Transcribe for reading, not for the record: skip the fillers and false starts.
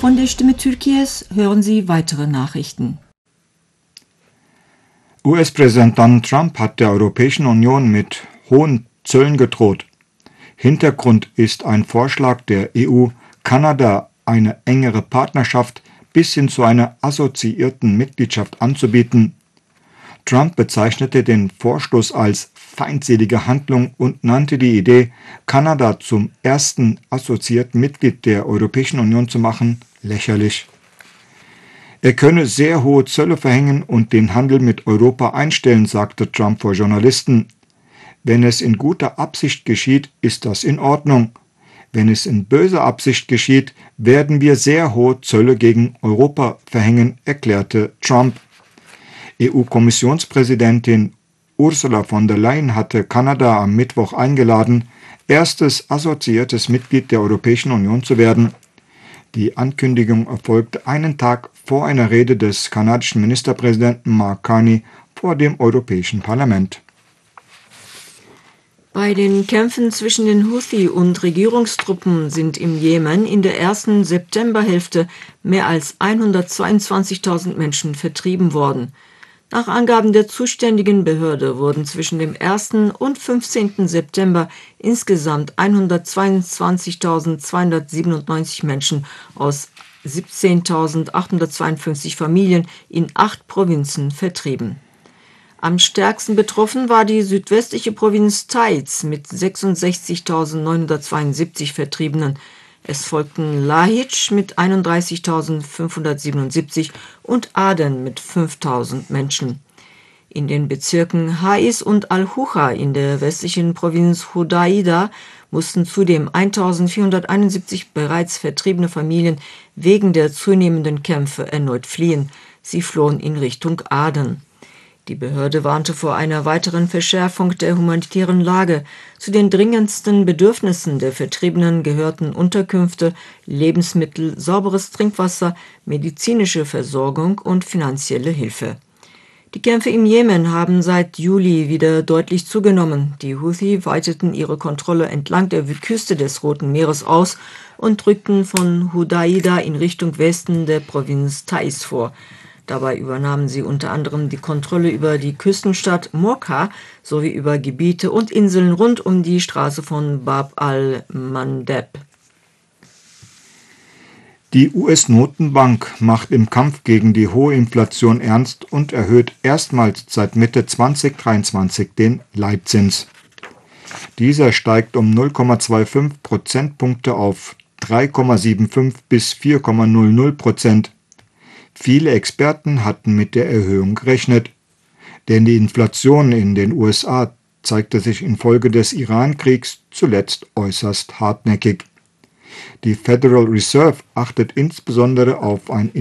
Von der Stimme Türkiye's hören Sie weitere Nachrichten. US-Präsident Donald Trump hat der Europäischen Union mit hohen Zöllen gedroht. Hintergrund ist ein Vorschlag der EU, Kanada eine engere Partnerschaft bis hin zu einer assoziierten Mitgliedschaft anzubieten. Trump bezeichnete den Vorstoß als feindselige Handlung und nannte die Idee, Kanada zum ersten assoziierten Mitglied der Europäischen Union zu machen, lächerlich. Er könne sehr hohe Zölle verhängen und den Handel mit Europa einstellen, sagte Trump vor Journalisten. Wenn es in guter Absicht geschieht, ist das in Ordnung. Wenn es in böser Absicht geschieht, werden wir sehr hohe Zölle gegen Europa verhängen, erklärte Trump. EU-Kommissionspräsidentin Ursula von der Leyen hatte Kanada am Mittwoch eingeladen, erstes assoziiertes Mitglied der Europäischen Union zu werden. Die Ankündigung erfolgte einen Tag vor einer Rede des kanadischen Ministerpräsidenten Mark Carney vor dem Europäischen Parlament. Bei den Kämpfen zwischen den Houthi und Regierungstruppen sind im Jemen in der ersten Septemberhälfte mehr als 122.000 Menschen vertrieben worden. Nach Angaben der zuständigen Behörde wurden zwischen dem 1. und 15. September insgesamt 122.297 Menschen aus 17.852 Familien in 8 Provinzen vertrieben. Am stärksten betroffen war die südwestliche Provinz Taiz mit 66.972 Vertriebenen. Es folgten Lahij mit 31.577 und Aden mit 5.000 Menschen. In den Bezirken Haiz und Al-Hucha in der westlichen Provinz Hudaida mussten zudem 1.471 bereits vertriebene Familien wegen der zunehmenden Kämpfe erneut fliehen. Sie flohen in Richtung Aden. Die Behörde warnte vor einer weiteren Verschärfung der humanitären Lage. Zu den dringendsten Bedürfnissen der Vertriebenen gehörten Unterkünfte, Lebensmittel, sauberes Trinkwasser, medizinische Versorgung und finanzielle Hilfe. Die Kämpfe im Jemen haben seit Juli wieder deutlich zugenommen. Die Houthi weiteten ihre Kontrolle entlang der Küste des Roten Meeres aus und rückten von Hudaida in Richtung Westen der Provinz Taiz vor. Dabei übernahmen sie unter anderem die Kontrolle über die Küstenstadt Mokha sowie über Gebiete und Inseln rund um die Straße von Bab al-Mandeb. Die US-Notenbank macht im Kampf gegen die hohe Inflation ernst und erhöht erstmals seit Mitte 2023 den Leitzins. Dieser steigt um 0,25 Prozentpunkte auf 3,75 bis 4,00%. Viele Experten hatten mit der Erhöhung gerechnet, denn die Inflation in den USA zeigte sich infolge des Iran-Kriegs zuletzt äußerst hartnäckig. Die Federal Reserve achtet insbesondere auf ein